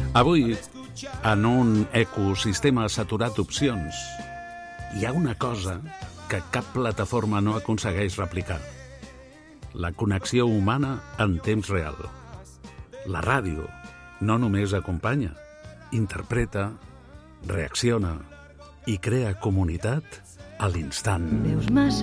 Avui, en un ecosistema saturat d'opcions, hi ha una cosa que cap plataforma no aconsegueix replicar. La connexió humana en temps real. La ràdio no només acompanya, interpreta, reacciona i crea comunitat a l'instant.